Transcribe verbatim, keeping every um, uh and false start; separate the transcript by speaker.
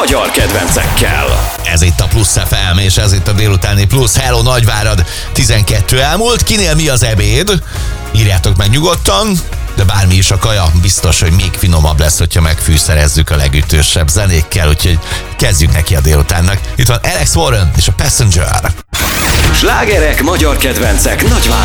Speaker 1: magyar kedvencekkel.
Speaker 2: Ez itt a Plusz ef em, és ez itt a délutáni Plusz. Hello Nagyvárad, tizenkettő elmúlt. Kinél mi az ebéd? Írjátok meg nyugodtan, de bármi is a kaja, biztos, hogy még finomabb lesz, hogyha megfűszerezzük a legütősebb zenékkel, úgyhogy kezdjük neki a délutánnak. Itt van Alex Warren és a Passenger.
Speaker 1: Slágerek, magyar kedvencek, Nagyvárad.